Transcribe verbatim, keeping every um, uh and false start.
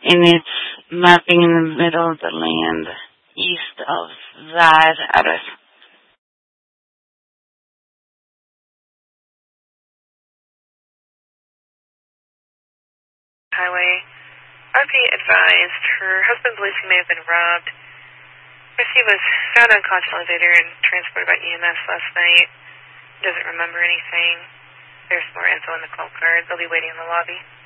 and it's mapping in the middle of the land east of that address. Highway. R P advised her husband believes he may have been robbed. Chrissy was found unconscious in the elevator and transported by E M S last night. Doesn't remember anything. There's more info in the call card. They'll be waiting in the lobby.